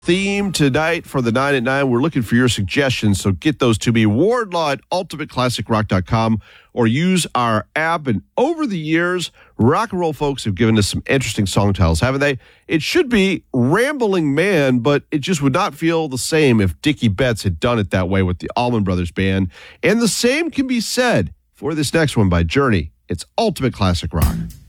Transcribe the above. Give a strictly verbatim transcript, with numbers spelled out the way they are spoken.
Theme tonight for the nine at nine. We're looking for your suggestions, so get those to me. Wardlaw at ultimate classic rock dot com or use our app. And over the years, rock and roll folks have given us some interesting song titles, haven't they? It should be Rambling Man, but it just would not feel the same if Dickie Betts had done it that way with the Allman Brothers Band. And the same can be said for this next one by Journey. It's Ultimate Classic Rock.